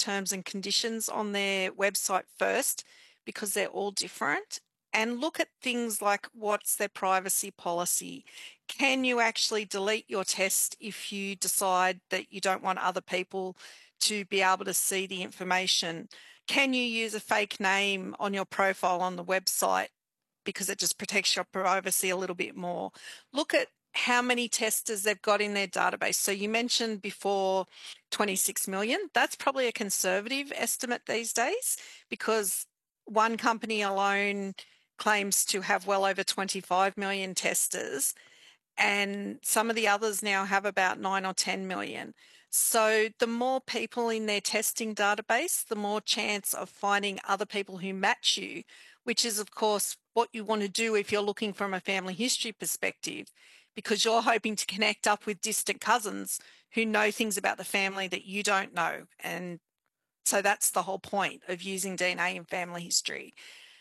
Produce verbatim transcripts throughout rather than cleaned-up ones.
terms and conditions on their website first, because they're all different, and look at things like what's their privacy policy. Can you actually delete your test if you decide that you don't want other people to be able to see the information? Can you use a fake name on your profile on the website because it just protects your privacy a little bit more? Look at how many testers they've got in their database. So you mentioned before twenty-six million. That's probably a conservative estimate these days, because one company alone claims to have well over twenty-five million testers, and some of the others now have about nine or ten million. So the more people in their testing database, the more chance of finding other people who match you, which is, of course, what you want to do if you're looking from a family history perspective, because you're hoping to connect up with distant cousins who know things about the family that you don't know. And so that's the whole point of using D N A in family history.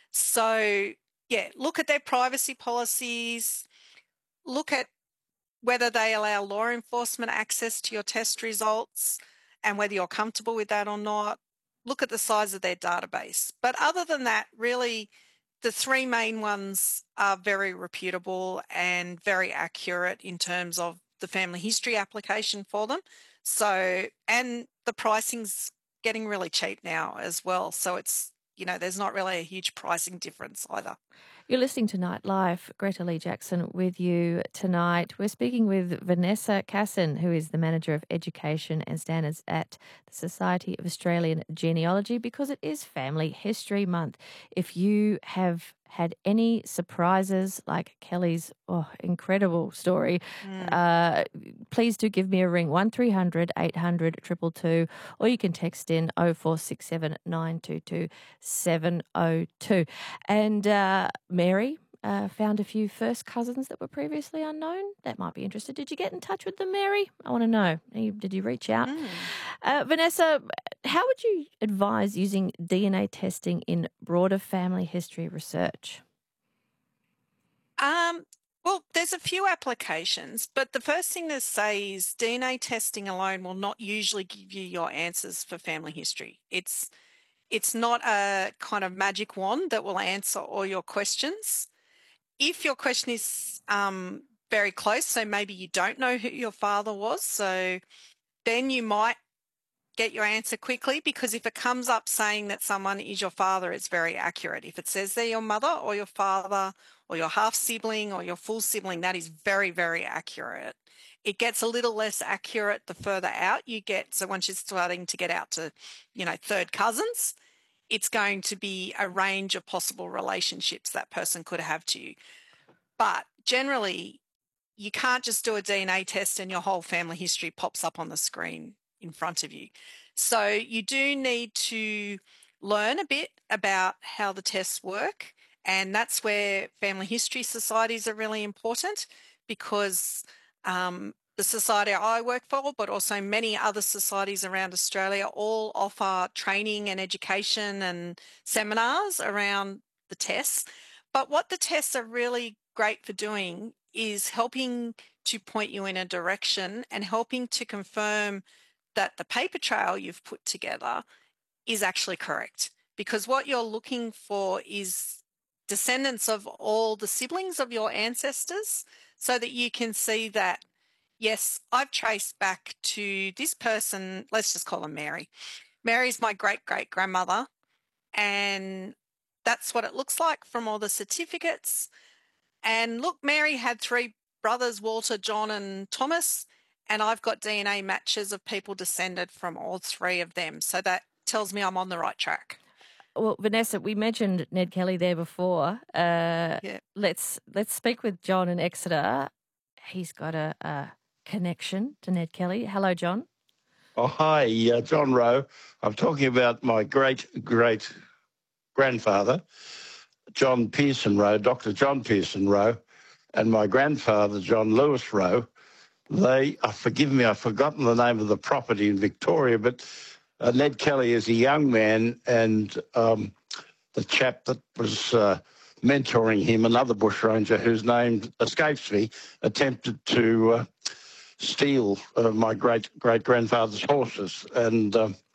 So, yeah, look at their privacy policies, look at whether they allow law enforcement access to your test results and whether you're comfortable with that or not. Look at the size of their database. But other than that, really, the three main ones are very reputable and very accurate in terms of the family history application for them. So, and the pricing's getting really cheap now as well. So it's, you know, there's not really a huge pricing difference either. You're listening to Nightlife. Greta Lee Jackson with you tonight. We're speaking with Vanessa Casson, who is the Manager of Education and Standards at the Society of Australian Genealogy, because it is Family History Month. If you have had any surprises like Kelly's oh, incredible story, mm. uh, please do give me a ring, one three hundred eight hundred two two two, or you can text in oh four six seven nine two two seven oh two. And uh, Mary uh, found a few first cousins that were previously unknown. That might be interested. Did you get in touch with them, Mary? I want to know. Did you reach out? Mm. Uh, Vanessa, how would you advise using D N A testing in broader family history research? Um, well, there's a few applications, but the first thing to say is D N A testing alone will not usually give you your answers for family history. It's It's not a kind of magic wand that will answer all your questions. If your question is um, very close, so maybe you don't know who your father was, so then you might get your answer quickly, because if it comes up saying that someone is your father, it's very accurate. If it says they're your mother or your father or your half sibling or your full sibling, that is very, very accurate. It gets a little less accurate the further out you get. So once you're starting to get out to, you know, third cousins, it's going to be a range of possible relationships that person could have to you. But generally, you can't just do a D N A test and your whole family history pops up on the screen in front of you. So you do need to learn a bit about how the tests work, and that's where family history societies are really important, because um, the society I work for, but also many other societies around Australia, all offer training and education and seminars around the tests. But what the tests are really great for doing is helping to point you in a direction and helping to confirm that the paper trail you've put together is actually correct. Because what you're looking for is descendants of all the siblings of your ancestors, so that you can see that, yes, I've traced back to this person. Let's just call her Mary. Mary's my great-great-grandmother, and that's what it looks like from all the certificates. And look, Mary had three brothers, Walter, John and Thomas, and I've got D N A matches of people descended from all three of them. So that tells me I'm on the right track. Well, Vanessa, we mentioned Ned Kelly there before. Uh, yeah. Let's let's speak with John in Exeter. He's got a, a connection to Ned Kelly. Hello, John. Oh, hi, uh, John Rowe. I'm talking about my great-great-grandfather, John Pearson Rowe, Doctor John Pearson Rowe, and my grandfather, John Lewis Rowe. They, uh, forgive me, I've forgotten the name of the property in Victoria, but uh, Ned Kelly is a young man, and um, the chap that was uh, mentoring him, another bushranger whose name escapes me, attempted to uh, steal uh, my great-great-grandfather's horses. And um,